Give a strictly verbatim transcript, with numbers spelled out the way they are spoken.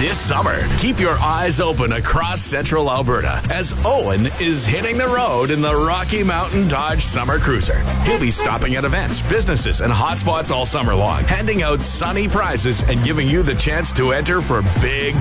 this summer. Keep your eyes open across central Alberta as Owen is hitting the road in the Rocky Mountain Dodge Summer Cruiser. He'll be stopping at events, businesses, and hotspots all summer long, handing out sunny prizes and giving you the chance to enter for big